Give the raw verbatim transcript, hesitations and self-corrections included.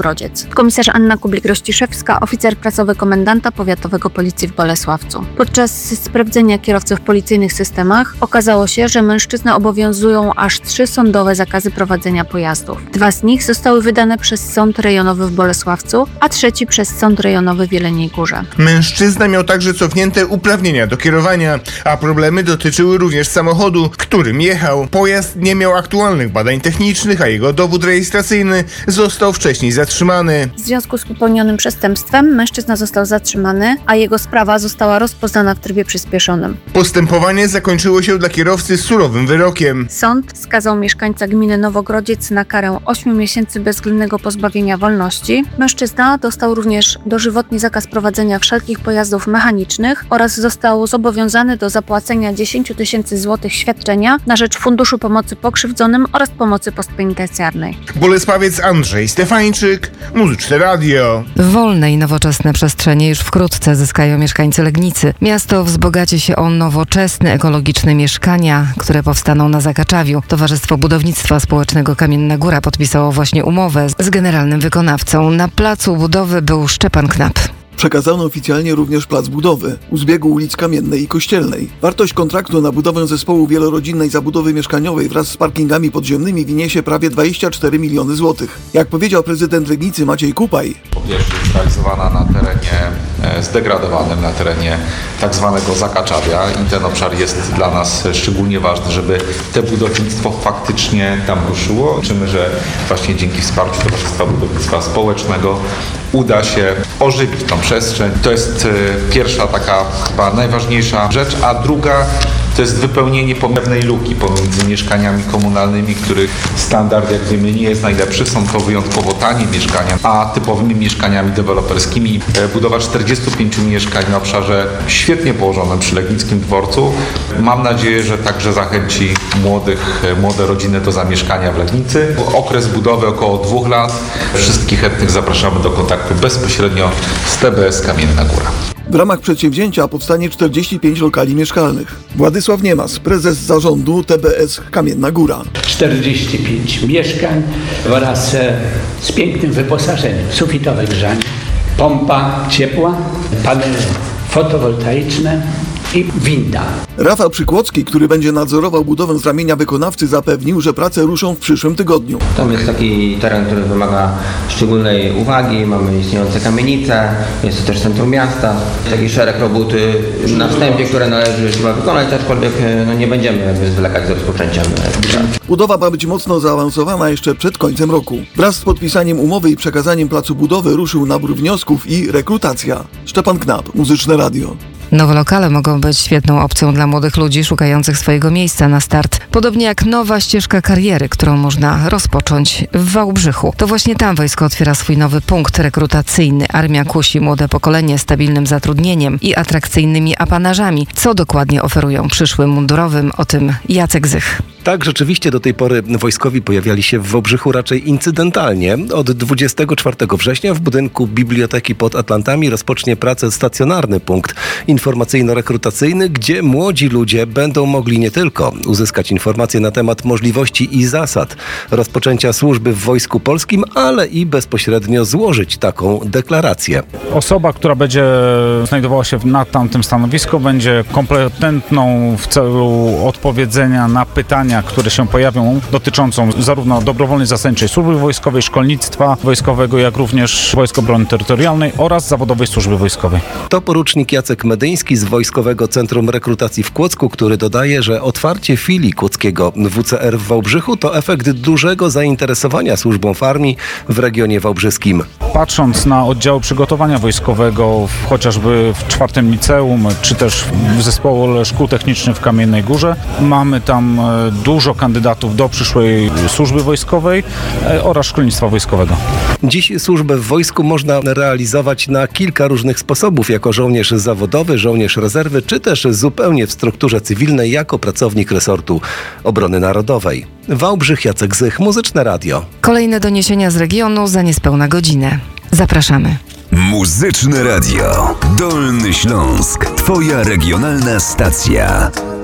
Grodziec. Komisarz Anna Kublik-Rościszewska, oficer prasowy komendanta powiatowego policji w Bolesławcu. Podczas sprawdzenia kierowców w policyjnych systemach okazało się, że mężczyznę obowiązują aż trzy sądowe zakazy prowadzenia pojazdów. Dwa z nich zostały wydane przez Sąd Rejonowy w Bolesławcu, a trzeci przez Sąd Rejonowy w Jeleniej Górze. Mężczyzna miał także cofnięte uprawnienia do kierowania, a problemy dotyczyły również samochodu, którym jechał. Pojazd nie miał aktualnych badań technicznych, a jego dowód rejestracyjny został wcześniej zatrzymany. W związku z popełnionym przestępstwem mężczyzna został zatrzymany, a jego sprawa została rozpoznana w trybie przyspieszonym. Postępowanie zakończyło się dla kierowcy surowym wyrokiem. Sąd skazał mieszkańca gminy Nowogrodziec na karę ośmiu miesięcy bezwzględnego pozbawienia wolności. Mężczyzna dostał również dożywotni zakaz prowadzenia wszelkich pojazdów mechanicznych oraz został zobowiązany do zapłacenia dziesięć tysięcy złotych świadczenia na rzecz Funduszu Pomocy Pokrzywdzonym oraz Pomocy Postpenitencjarnej. Bolesławiec Andrzej Stefańczyk, Muzyczne Radio. Wolne i nowoczesne przestrzenie już wkrótce zyskają mieszkańcy Legnicy. Miasto wzbogaci się o nowoczesne, ekologiczne mieszkania, które powstaną na Zakaczawiu. Towarzystwo Budownictwa Społecznego Kamienna Góra podpisało właśnie umowę z generalnym wykonawcą. Na placu budowy był Szczepan Knap. Przekazano oficjalnie również plac budowy u zbiegu ulic Kamiennej i Kościelnej. Wartość kontraktu na budowę zespołu wielorodzinnej zabudowy mieszkaniowej wraz z parkingami podziemnymi wyniesie prawie dwadzieścia cztery miliony złotych. Jak powiedział prezydent Legnicy Maciej Kupaj, po pierwsze jest realizowana na terenie zdegradowanym, na terenie tak zwanego Zakaczawia i ten obszar jest dla nas szczególnie ważny, żeby te budownictwo faktycznie tam ruszyło. Liczymy, że właśnie dzięki wsparciu Towarzystwa Budownictwa Społecznego uda się ożywić tą przestrzeń. To jest pierwsza taka chyba najważniejsza rzecz, a druga to jest wypełnienie pewnej luki pomiędzy mieszkaniami komunalnymi, których standard, jak wiemy, nie jest najlepszy. Są to wyjątkowo tanie mieszkania, a typowymi mieszkaniami deweloperskimi. Budowa czterdziestu pięciu mieszkań na obszarze świetnie położonym przy Legnickim Dworcu. Mam nadzieję, że także zachęci młodych, młode rodziny do zamieszkania w Legnicy. Okres budowy około dwóch lat. Wszystkich chętnych zapraszamy do kontaktu bezpośrednio z T B S Kamienna Góra. W ramach przedsięwzięcia powstanie czterdzieści pięć lokali mieszkalnych. Władysław Niemas, prezes zarządu T B S Kamienna Góra. czterdzieści pięć mieszkań wraz z pięknym wyposażeniem, sufitowe grzanie, pompa ciepła, panele fotowoltaiczne i winda. Rafał Przykłodzki, który będzie nadzorował budowę z ramienia wykonawcy, zapewnił, że prace ruszą w przyszłym tygodniu. To jest taki teren, który wymaga szczególnej uwagi. Mamy istniejące kamienice, jest to też centrum miasta. Taki szereg robót na wstępie, które należy chyba wykonać, aczkolwiek no, nie będziemy jakby zwlekać z rozpoczęciem. Budowa ma być mocno zaawansowana jeszcze przed końcem roku. Wraz z podpisaniem umowy i przekazaniem placu budowy ruszył nabór wniosków i rekrutacja. Szczepan Knap, Muzyczne Radio. Nowe lokale mogą być świetną opcją dla młodych ludzi szukających swojego miejsca na start. Podobnie jak nowa ścieżka kariery, którą można rozpocząć w Wałbrzychu. To właśnie tam wojsko otwiera swój nowy punkt rekrutacyjny. Armia kusi młode pokolenie stabilnym zatrudnieniem i atrakcyjnymi apanażami. Co dokładnie oferują przyszłym mundurowym? O tym Jacek Zych. Tak, rzeczywiście do tej pory wojskowi pojawiali się w Wałbrzychu raczej incydentalnie. Od dwudziestego czwartego września w budynku Biblioteki pod Atlantami rozpocznie pracę stacjonarny punkt informacyjno-rekrutacyjny, gdzie młodzi ludzie będą mogli nie tylko uzyskać informacje na temat możliwości i zasad rozpoczęcia służby w Wojsku Polskim, ale i bezpośrednio złożyć taką deklarację. Osoba, która będzie znajdowała się na tamtym stanowisku, będzie kompetentną w celu odpowiedzenia na pytania, które się pojawią, dotyczącą zarówno dobrowolnej zastępczej służby wojskowej, szkolnictwa wojskowego, jak również Wojsk Obrony Terytorialnej oraz zawodowej służby wojskowej. To porucznik Jacek Medyński z Wojskowego Centrum Rekrutacji w Kłodzku, który dodaje, że otwarcie filii kłodzkiego W C R w Wałbrzychu to efekt dużego zainteresowania służbą w armii w regionie wałbrzyskim. Patrząc na oddziały przygotowania wojskowego, chociażby w czwartym liceum, czy też w zespole szkół technicznych w Kamiennej Górze, mamy tam dużo kandydatów do przyszłej służby wojskowej oraz szkolnictwa wojskowego. Dziś służbę w wojsku można realizować na kilka różnych sposobów, jako żołnierz zawodowy, żołnierz rezerwy, czy też zupełnie w strukturze cywilnej jako pracownik resortu obrony narodowej. Wałbrzych, Jacek Zych, Muzyczne Radio. Kolejne doniesienia z regionu za niespełna godzinę. Zapraszamy. Muzyczne Radio. Dolny Śląsk. Twoja regionalna stacja.